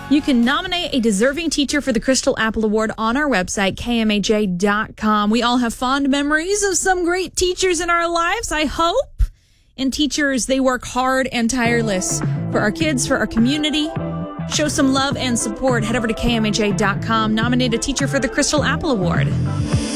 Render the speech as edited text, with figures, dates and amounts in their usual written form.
You can nominate a deserving teacher for the Crystal Apple Award on our website, kmaj.com. We all have fond memories of some great teachers in our lives, I hope. And teachers, they work hard and tireless for our kids, for our community. Show some love and support. Head over to kmaj.com. Nominate a teacher for the Crystal Apple Award.